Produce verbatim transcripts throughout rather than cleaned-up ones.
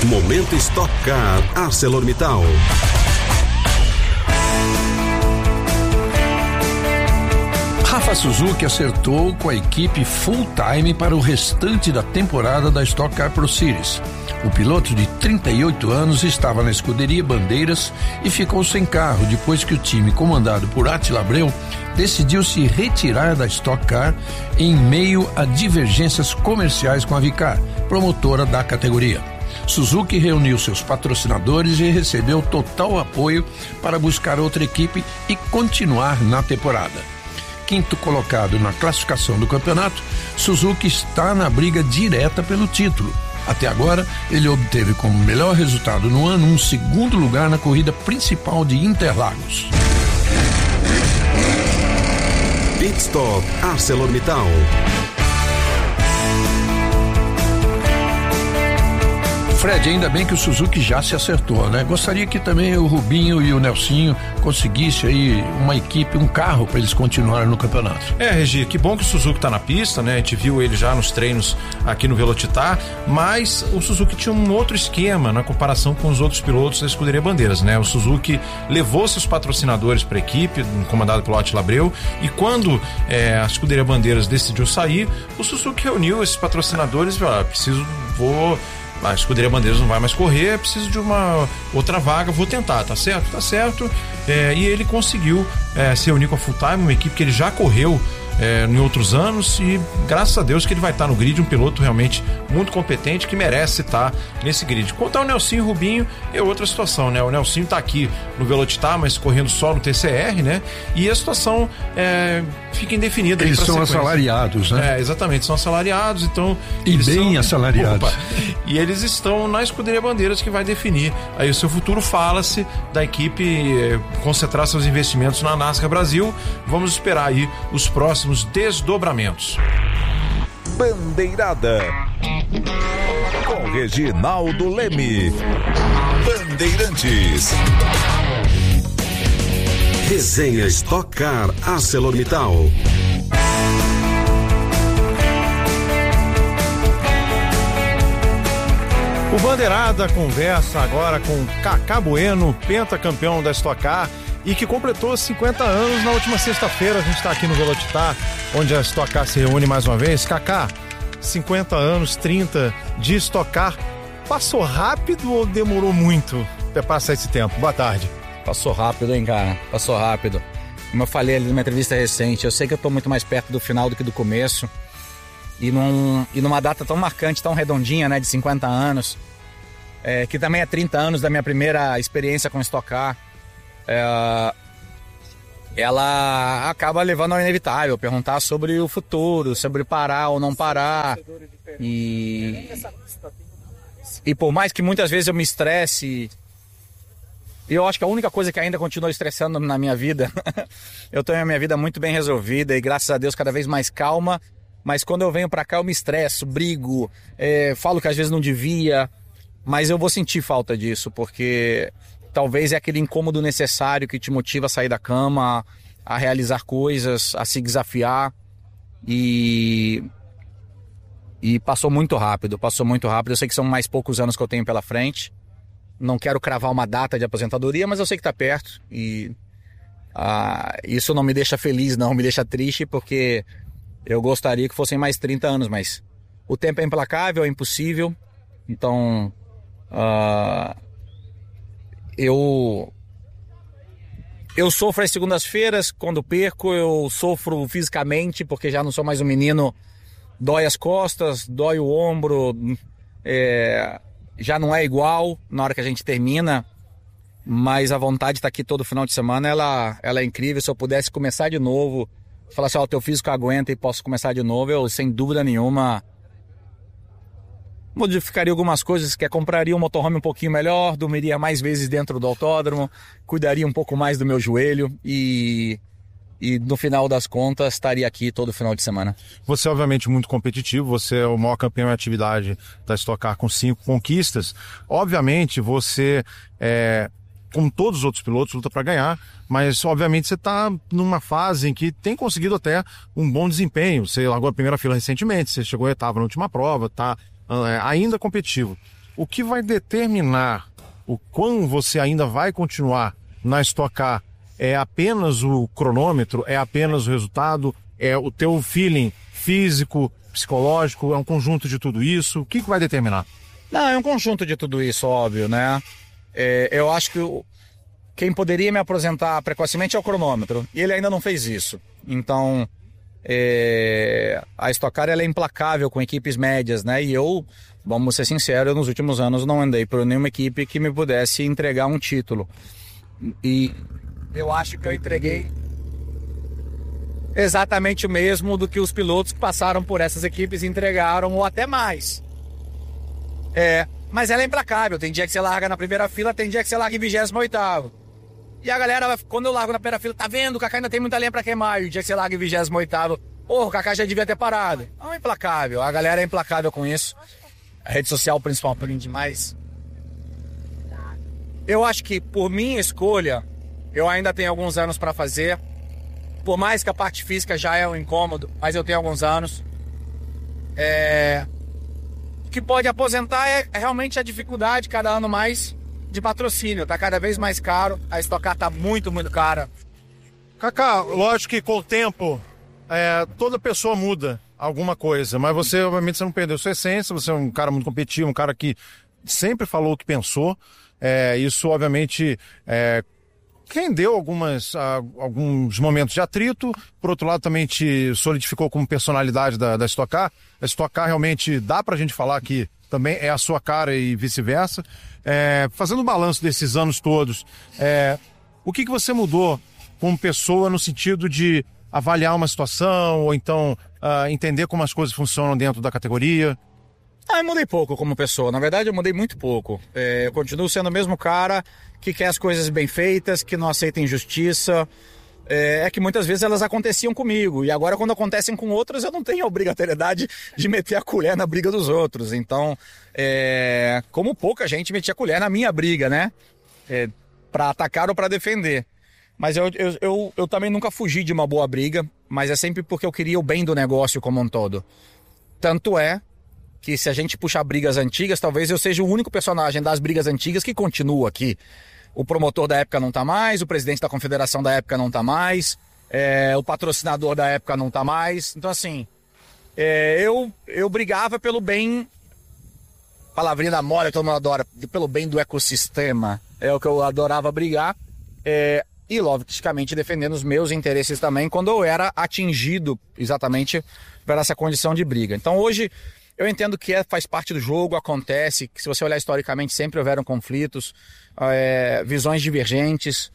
Momento Stock Car ArcelorMittal. Rafa Suzuki acertou com a equipe full time para o restante da temporada da Stock Car Pro Series. O piloto de trinta e oito anos estava na escuderia Bandeiras e ficou sem carro depois que o time comandado por Attila Abreu decidiu se retirar da Stock Car em meio a divergências comerciais com a Vicar, promotora da categoria. Suzuki reuniu seus patrocinadores e recebeu total apoio para buscar outra equipe e continuar na temporada. Quinto colocado na classificação do campeonato, Suzuki está na briga direta pelo título. Até agora, ele obteve como melhor resultado no ano um segundo lugar na corrida principal de Interlagos. Pit Stop ArcelorMittal. Fred, ainda bem que o Suzuki já se acertou, né? Gostaria que também o Rubinho e o Nelsinho conseguissem aí uma equipe, um carro para eles continuarem no campeonato. É, Regi, que bom que o Suzuki tá na pista, né? A gente viu ele já nos treinos aqui no Velocitar, mas o Suzuki tinha um outro esquema na comparação com os outros pilotos da escuderia Bandeiras, né? O Suzuki levou seus patrocinadores para a equipe, comandado pelo Attila Abreu, e quando é, a escuderia Bandeiras decidiu sair, o Suzuki reuniu esses patrocinadores e falou, ah, preciso, vou... a escuderia Bandeiras não vai mais correr, preciso de uma outra vaga, vou tentar, tá certo? Tá certo. É, e ele conseguiu é, se reunir com a Full Time, uma equipe que ele já correu é, em outros anos, e graças a Deus que ele vai estar no grid, um piloto realmente muito competente que merece estar nesse grid. Quanto ao Nelsinho e Rubinho, é outra situação, né? O Nelsinho tá aqui no Velocitar, mas correndo só no T C R, né? E a situação é, fica indefinida. Eles são assalariados, né? É, exatamente, são assalariados, então... E bem são, assalariados. Opa, e eles estão na escuderia Bandeiras, que vai definir aí o seu futuro. Fala-se da equipe eh, concentrar seus investimentos na NASCAR Brasil. Vamos esperar aí os próximos desdobramentos. Bandeirada com Reginaldo Leme. Bandeirantes. Resenha Stock Car ArcelorMittal. O Bandeirada conversa agora com Cacá Bueno, pentacampeão da Stock Car e que completou cinquenta anos na última sexta-feira. A gente está aqui no Velocitar, onde a Stock Car se reúne mais uma vez. Cacá, cinquenta anos, trinta de Stock Car. Passou rápido ou demorou muito para passar esse tempo? Boa tarde. Passou rápido, hein, cara? Passou rápido. Como eu falei ali numa entrevista recente, eu sei que eu tô muito mais perto do final do que do começo. E, num, e numa data tão marcante, tão redondinha, né, de cinquenta anos, é, que também é trinta anos da minha primeira experiência com Stock Car, é, ela acaba levando ao inevitável, perguntar sobre o futuro, sobre parar ou não parar. E, e por mais que muitas vezes eu me estresse, eu acho que a única coisa que ainda continua estressando na minha vida, eu tenho a minha vida muito bem resolvida e graças a Deus cada vez mais calma. Mas quando eu venho pra cá eu me estresso, brigo, é, falo que às vezes não devia, mas eu vou sentir falta disso, porque talvez é aquele incômodo necessário que te motiva a sair da cama, a realizar coisas, a se desafiar, e, e passou muito rápido, passou muito rápido. Eu sei que são mais poucos anos que eu tenho pela frente, não quero cravar uma data de aposentadoria, mas eu sei que tá perto, e ah, isso não me deixa feliz, não me deixa triste, porque... eu gostaria que fossem mais trinta anos, mas o tempo é implacável, é impossível. Então, uh, eu, eu sofro às segundas-feiras, quando perco, eu sofro fisicamente, porque já não sou mais um menino, dói as costas, dói o ombro, é, já não é igual na hora que a gente termina, mas a vontade de estar aqui todo final de semana, ela, ela é incrível. Se eu pudesse começar de novo, falar assim, ó, o teu físico aguenta e posso começar de novo, eu sem dúvida nenhuma modificaria algumas coisas, que é, compraria um motorhome um pouquinho melhor, dormiria mais vezes dentro do autódromo, cuidaria um pouco mais do meu joelho e, e no final das contas estaria aqui todo final de semana. Você é obviamente muito competitivo, você é o maior campeão em atividade da Stock Car com cinco conquistas. Obviamente você é... como todos os outros pilotos, luta para ganhar, mas obviamente você está numa fase em que tem conseguido até um bom desempenho. Você largou a primeira fila recentemente, você chegou à oitava na última prova, está é, ainda competitivo. o que vai determinar o quão você ainda vai continuar na Stock Car é apenas o cronômetro, é apenas o resultado, é o teu feeling físico, psicológico, é um conjunto de tudo isso? O que, que vai determinar? Não, é um conjunto de tudo isso, óbvio, né? É, eu acho que o, quem poderia me aposentar precocemente é o cronômetro, e ele ainda não fez isso. Então, é, a Stock Car ela é implacável com equipes médias, né? E eu, vamos ser sinceros, eu, nos últimos anos não andei por nenhuma equipe que me pudesse entregar um título. E eu acho que eu entreguei exatamente o mesmo do que os pilotos que passaram por essas equipes entregaram, ou até mais. É, mas ela é implacável. Tem dia que você larga na primeira fila, tem dia que você larga em vigésimo oitavo. E a galera, quando eu largo na primeira fila, tá vendo? O Kaká ainda tem muita lenha pra queimar. E o dia que você larga em vigésimo oitavo, porra, o Kaká já devia ter parado. Não é implacável. A galera é implacável com isso. A rede social principalmente demais. Eu acho que por minha escolha, eu ainda tenho alguns anos para fazer. Por mais que a parte física já é um incômodo, mas eu tenho alguns anos. É... O que pode aposentar é realmente a dificuldade cada ano mais de patrocínio. Tá cada vez mais caro. A Stock Car tá muito, muito cara. Kaká, lógico que com o tempo é, toda pessoa muda alguma coisa, mas você, obviamente, você não perdeu sua essência. Você é um cara muito competitivo, um cara que sempre falou o que pensou. É, isso, obviamente, é, rendeu algumas, a, alguns momentos de atrito. Por outro lado, também te solidificou como personalidade da, da Stock Car. A Stock Car realmente dá pra gente falar que também é a sua cara e vice-versa. É, fazendo um balanço desses anos todos, é, o que, que você mudou como pessoa no sentido de avaliar uma situação ou então uh, entender como as coisas funcionam dentro da categoria? Ah, eu mudei pouco como pessoa. Na verdade, eu mudei muito pouco. É, eu continuo sendo o mesmo cara que quer as coisas bem feitas, que não aceita injustiça. É, é que muitas vezes elas aconteciam comigo. E agora, quando acontecem com outros, eu não tenho a obrigatoriedade de meter a colher na briga dos outros. Então, é, como pouca gente metia a colher na minha briga, né? É, para atacar ou para defender. Mas eu, eu, eu, eu também nunca fugi de uma boa briga, mas é sempre porque eu queria o bem do negócio como um todo. Tanto é que se a gente puxar brigas antigas, talvez eu seja o único personagem das brigas antigas que continua aqui. O promotor da época não tá mais, o presidente da confederação da época não tá mais, é, o patrocinador da época não tá mais. Então, assim, é, eu, eu brigava pelo bem, palavrinha da moda que todo mundo adora, pelo bem do ecossistema. É o que eu adorava brigar. É, e, logicamente, defendendo os meus interesses também, quando eu era atingido exatamente por essa condição de briga. Então, hoje, eu entendo que é, faz parte do jogo, acontece, que se você olhar historicamente, sempre houveram conflitos, é, visões divergentes,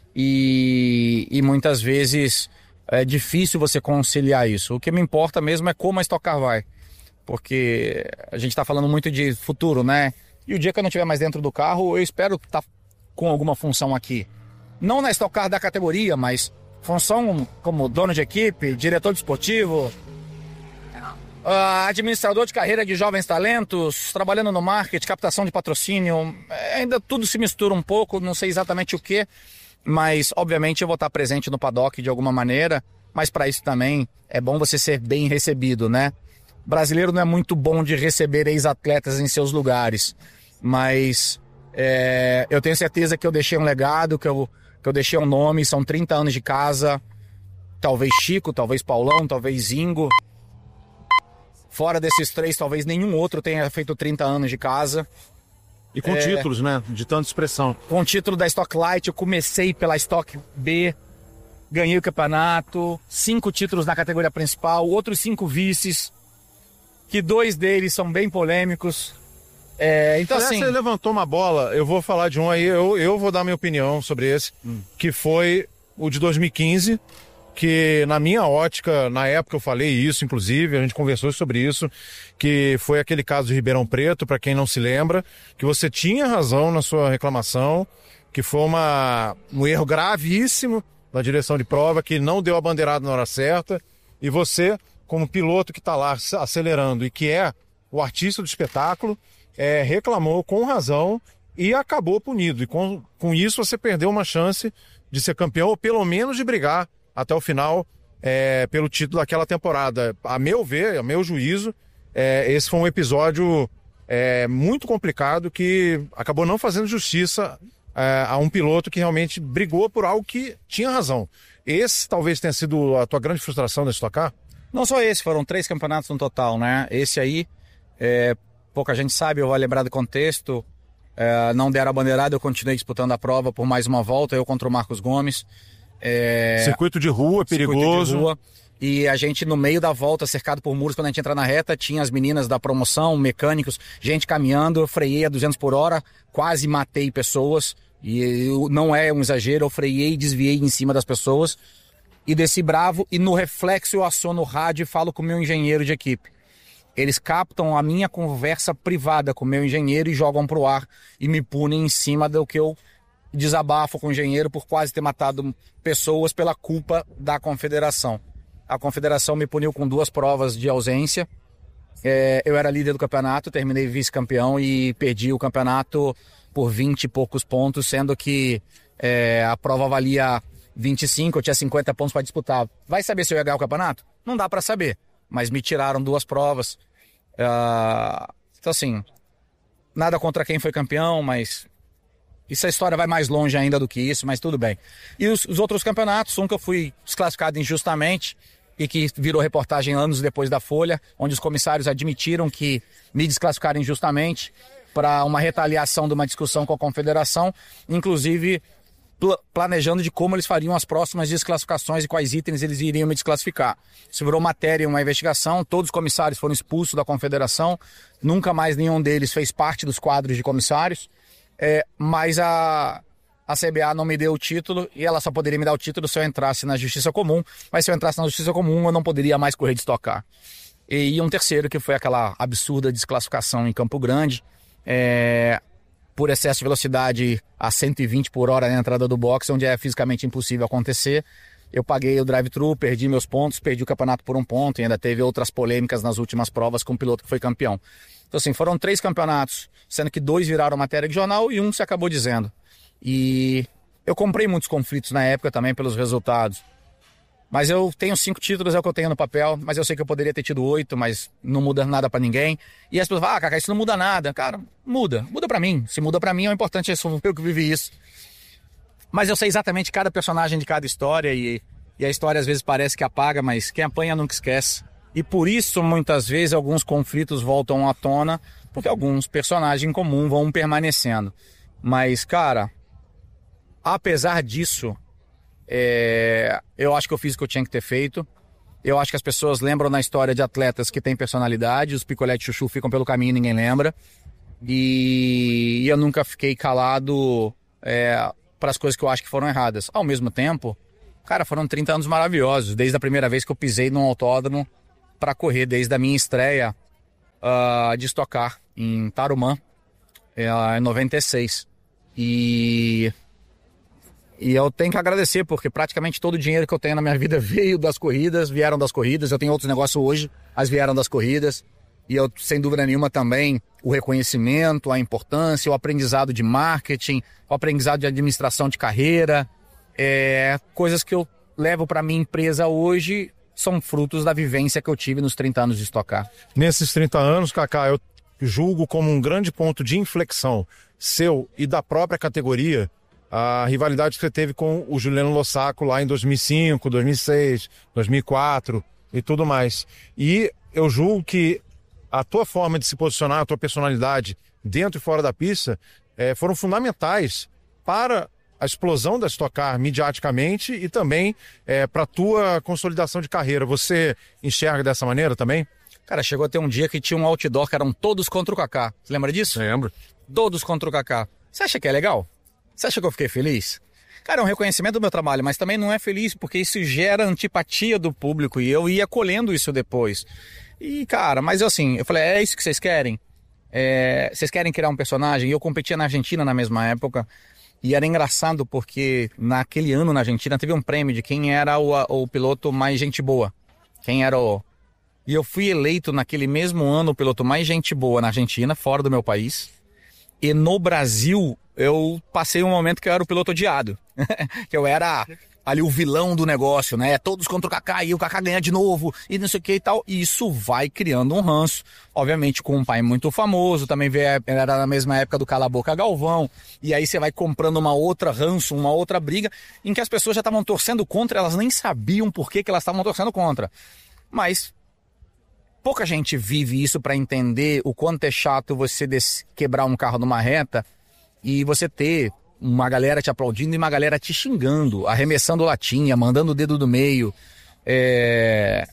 e, e muitas vezes é difícil você conciliar isso. O que me importa mesmo é como a Stock Car vai, porque a gente está falando muito de futuro, né? E o dia que eu não estiver mais dentro do carro, eu espero estar com alguma função aqui. Não na Stock Car da categoria, mas função como dono de equipe, diretor desportivo, uh, administrador de carreira de jovens talentos, trabalhando no marketing, captação de patrocínio. Ainda tudo se mistura um pouco, não sei exatamente o que, mas obviamente eu vou estar presente no paddock de alguma maneira, mas para isso também é bom você ser bem recebido, né? O brasileiro não é muito bom de receber ex-atletas em seus lugares, mas é, eu tenho certeza que eu deixei um legado, que eu, que eu deixei um nome, são trinta anos de casa, talvez Chico, talvez Paulão, talvez Ingo. Fora desses três, talvez nenhum outro tenha feito trinta anos de casa. E com é, títulos, né? De tanta expressão. Com o título da Stock Light, eu comecei pela Stock B, ganhei o campeonato, cinco títulos na categoria principal, outros cinco vices, que dois deles são bem polêmicos. É, então, Aliás, assim, você levantou uma bola, eu vou falar de um aí, eu, eu vou dar minha opinião sobre esse, hum. que foi o de dois mil e quinze, que na minha ótica, na época eu falei isso, inclusive, a gente conversou sobre isso, que foi aquele caso de Ribeirão Preto, para quem não se lembra, que você tinha razão na sua reclamação, que foi uma, um erro gravíssimo da direção de prova, que não deu a bandeirada na hora certa, e você, como piloto que está lá acelerando e que é o artista do espetáculo, é, reclamou com razão e acabou punido. E com, com isso você perdeu uma chance de ser campeão, ou pelo menos de brigar até o final é, pelo título daquela temporada. A meu ver, a meu juízo, é, esse foi um episódio é, muito complicado que acabou não fazendo justiça é, a um piloto que realmente brigou por algo que tinha razão. Esse talvez tenha sido a tua grande frustração da Stock Car? Não só esse, foram três campeonatos no total, né? Esse aí, é, pouca gente sabe, eu vou lembrar do contexto. É, não deram a bandeirada, eu continuei disputando a prova por mais uma volta, eu contra o Marcos Gomes. É, circuito de rua, perigoso. Circuito de rua. E a gente, no meio da volta, cercado por muros, quando a gente entra na reta, tinha as meninas da promoção, mecânicos, gente caminhando, eu freiei a duzentos por hora, quase matei pessoas. E eu, não é um exagero, eu freiei e desviei em cima das pessoas. E desci bravo, e no reflexo eu aciono o rádio e falo com o meu engenheiro de equipe. Eles captam a minha conversa privada com o meu engenheiro e jogam pro ar e me punem em cima do que eu desabafo com o engenheiro por quase ter matado pessoas pela culpa da confederação. A confederação me puniu com duas provas de ausência. É, eu era líder do campeonato, terminei vice-campeão e perdi o campeonato por vinte e poucos pontos, sendo que é, a prova valia vinte e cinco, eu tinha cinquenta pontos para disputar. Vai saber se eu ia ganhar o campeonato? Não dá para saber, mas me tiraram duas provas. Uh, então assim, nada contra quem foi campeão, mas essa história vai mais longe ainda do que isso, mas tudo bem. E os, os outros campeonatos, um que eu fui desclassificado injustamente e que virou reportagem anos depois da Folha, onde os comissários admitiram que me desclassificaram injustamente para uma retaliação de uma discussão com a confederação, inclusive pl- planejando de como eles fariam as próximas desclassificações e quais itens eles iriam me desclassificar. Isso virou matéria em uma investigação, todos os comissários foram expulsos da confederação, nunca mais nenhum deles fez parte dos quadros de comissários, é, mas a, a C B A não me deu o título e ela só poderia me dar o título se eu entrasse na Justiça Comum, mas se eu entrasse na Justiça Comum eu não poderia mais correr de Stock Car. E, e um terceiro que foi aquela absurda desclassificação em Campo Grande, É, por excesso de velocidade a cento e vinte por hora na entrada do box, onde é fisicamente impossível acontecer. Eu paguei o drive-thru, perdi meus pontos, perdi o campeonato por um ponto e ainda teve outras polêmicas nas últimas provas com o piloto que foi campeão. Então assim, foram três campeonatos, sendo que dois viraram matéria de jornal e um se acabou dizendo. E eu comprei muitos conflitos na época também pelos resultados. Mas eu tenho cinco títulos, é o que eu tenho no papel, mas eu sei que eu poderia ter tido oito, mas não muda nada pra ninguém. E as pessoas falam, ah, Cacá, isso não muda nada. Cara, muda, muda pra mim. Se muda pra mim, o importante é eu que vivi isso. Mas eu sei exatamente cada personagem de cada história e, e a história às vezes parece que apaga, mas quem apanha nunca esquece. E por isso, muitas vezes, alguns conflitos voltam à tona, porque alguns personagens em comum vão permanecendo. Mas, cara, apesar disso, É, eu acho que eu fiz o que eu tinha que ter feito. Eu acho que as pessoas lembram na história de atletas que têm personalidade, os picolé de chuchu ficam pelo caminho e ninguém lembra. E eu nunca fiquei calado é, para as coisas que eu acho que foram erradas. Ao mesmo tempo, cara, foram trinta anos maravilhosos, desde a primeira vez que eu pisei num autódromo para correr, desde a minha estreia uh, de Stock Car em Tarumã, uh, em noventa e seis. E... E eu tenho que agradecer, porque praticamente todo o dinheiro que eu tenho na minha vida veio das corridas, vieram das corridas. Eu tenho outros negócios hoje, mas vieram das corridas. E eu, sem dúvida nenhuma, também o reconhecimento, a importância, o aprendizado de marketing, o aprendizado de administração de carreira. É, coisas que eu levo para minha empresa hoje são frutos da vivência que eu tive nos trinta anos de Stock Car. Nesses trinta anos, Cacá, eu julgo como um grande ponto de inflexão seu e da própria categoria a rivalidade que você teve com o Juliano Lossaco lá em dois mil e cinco, dois mil e seis, dois mil e quatro e tudo mais. E eu julgo que a tua forma de se posicionar, a tua personalidade dentro e fora da pista é, foram fundamentais para a explosão da Stock Car midiaticamente e também é, para a tua consolidação de carreira. Você enxerga dessa maneira também? Cara, chegou a ter um dia que tinha um outdoor que eram todos contra o Cacá. Você lembra disso? Lembro. Todos contra o Cacá. Você acha que é legal? Você acha que eu fiquei feliz? Cara, é um reconhecimento do meu trabalho, mas também não é feliz porque isso gera antipatia do público e eu ia colhendo isso depois. E, cara, mas assim, eu falei, é isso que vocês querem? É, vocês querem criar um personagem? E eu competia na Argentina na mesma época e era engraçado porque naquele ano na Argentina teve um prêmio de quem era o, o piloto mais gente boa. Quem era o... E eu fui eleito naquele mesmo ano o piloto mais gente boa na Argentina, fora do meu país. E no Brasil, eu passei um momento que eu era o piloto odiado. Que eu era ali o vilão do negócio, né? Todos contra o Kaká e o Kaká ganha de novo e não sei o que e tal. E isso vai criando um ranço, obviamente com um pai muito famoso, também veio, era na mesma época do Cala a Boca Galvão, e aí você vai comprando uma outra ranço, uma outra briga, em que as pessoas já estavam torcendo contra, elas nem sabiam por que, que elas estavam torcendo contra. Mas pouca gente vive isso para entender o quanto é chato você des- quebrar um carro numa reta e você ter uma galera te aplaudindo e uma galera te xingando, arremessando latinha, mandando o dedo do meio. É...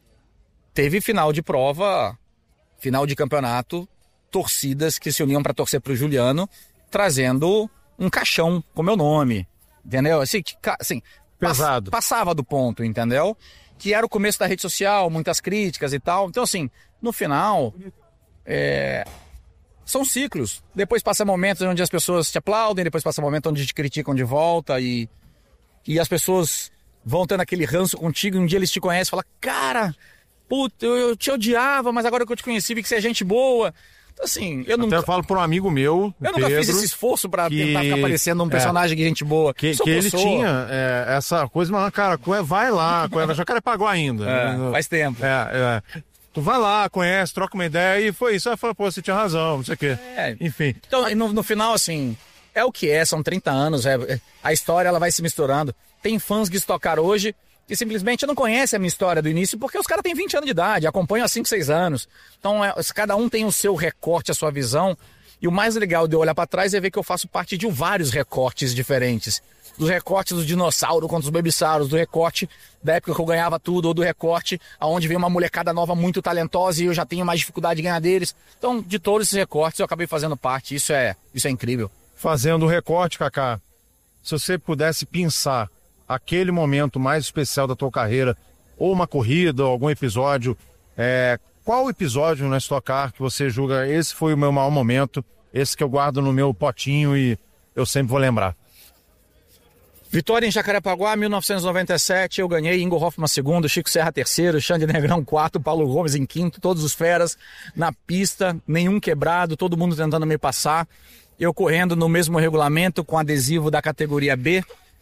Teve final de prova, final de campeonato, torcidas que se uniam para torcer pro Juliano, trazendo um caixão com meu nome, entendeu? Assim, assim pesado. Pass, passava do ponto, entendeu? Que era o começo da rede social, muitas críticas e tal. Então, assim, no final... É... São ciclos. Depois passa momentos onde as pessoas te aplaudem, depois passa momentos onde te criticam de volta e, e as pessoas vão tendo aquele ranço contigo e um dia eles te conhecem e falam, cara, puta, eu, eu te odiava, mas agora que eu te conheci vi que você é gente boa. Então, assim, eu nunca... Até eu falo por um amigo meu, Eu Pedro, nunca fiz esse esforço pra que... tentar ficar parecendo um personagem é, de gente boa. Que, que ele tinha é, essa coisa, mas, cara, vai lá, Jacarepaguá ainda. É, né? Faz tempo. É, é. Tu vai lá, conhece, troca uma ideia e foi isso. Aí fala, pô, você tinha razão, não sei o quê. É, enfim. Então, no, no final, assim, é o que é, são trinta anos, é, a história ela vai se misturando. Tem fãs que estocaram hoje que simplesmente não conhecem a minha história do início porque os caras têm vinte anos de idade, acompanham há cinco, seis anos. Então, é, cada um tem o seu recorte, a sua visão. E o mais legal de eu olhar pra trás é ver que eu faço parte de vários recortes diferentes. Dos recortes do dinossauro contra os babissauros, do recorte da época que eu ganhava tudo, ou do recorte onde veio uma molecada nova muito talentosa e eu já tenho mais dificuldade de ganhar deles. Então, de todos esses recortes, eu acabei fazendo parte. Isso é, isso é incrível. Fazendo o recorte, Kaká, se você pudesse pensar aquele momento mais especial da tua carreira, ou uma corrida, ou algum episódio, é, qual episódio na Stock Car que você julga, esse foi o meu maior momento, esse que eu guardo no meu potinho e eu sempre vou lembrar? Vitória em Jacarepaguá, mil novecentos e noventa e sete, eu ganhei, Ingo Hoffmann segundo, Chico Serra terceiro, Xande Negrão quarto, Paulo Gomes em quinto, todos os feras na pista, nenhum quebrado, todo mundo tentando me passar, eu correndo no mesmo regulamento com adesivo da categoria B,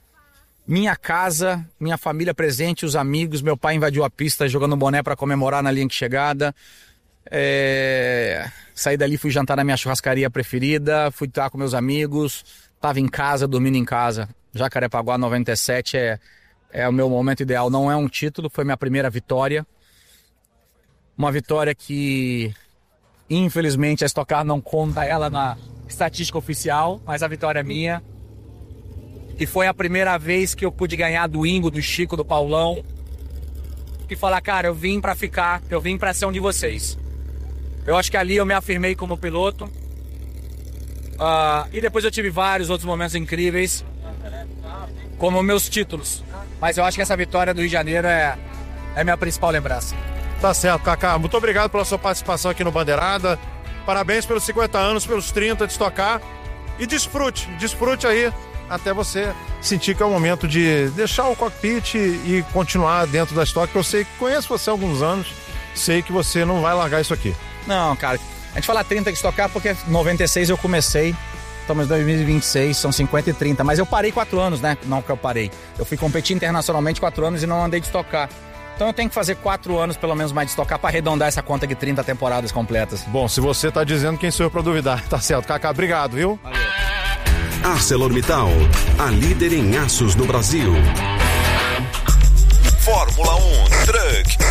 minha casa, minha família presente, os amigos, meu pai invadiu a pista jogando boné para comemorar na linha de chegada, é... saí dali, fui jantar na minha churrascaria preferida, fui estar com meus amigos, estava em casa, dormindo em casa. Jacarepaguá noventa e sete é, é o meu momento ideal. Não é um título, foi minha primeira vitória. Uma vitória que, infelizmente, a Stock Car não conta ela na estatística oficial, mas a vitória é minha. E foi a primeira vez que eu pude ganhar do Ingo, do Chico, do Paulão. E falar, cara, eu vim pra ficar, eu vim pra ser um de vocês. Eu acho que ali eu me afirmei como piloto. Uh, e depois eu tive vários outros momentos incríveis, como meus títulos. Mas eu acho que essa vitória do Rio de Janeiro é, é minha principal lembrança. Tá certo, Kaká. Muito obrigado pela sua participação aqui no Bandeirada. Parabéns pelos cinquenta anos, pelos trinta de Stock Car. E desfrute, desfrute aí até você sentir que é o momento de deixar o cockpit e continuar dentro da Stock. Eu sei que conheço você há alguns anos, sei que você não vai largar isso aqui. Não, cara. A gente fala trinta de Stock Car porque em noventa e seis eu comecei. Estamos em dois mil e vinte e seis, são cinquenta e trinta, mas eu parei quatro anos, né? Não que eu parei. Eu fui competir internacionalmente quatro anos e não andei de Stock Car. Então eu tenho que fazer quatro anos pelo menos mais de Stock Car para arredondar essa conta de trinta temporadas completas. Bom, se você tá dizendo, quem sou eu para duvidar? Tá certo, Kaká, obrigado, viu? Valeu. ArcelorMittal, a líder em aços no Brasil. Fórmula um Truck